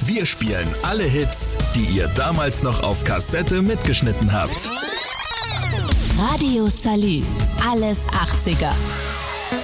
Wir spielen alle Hits, die ihr damals noch auf Kassette mitgeschnitten habt. Radio Salü, alles 80er.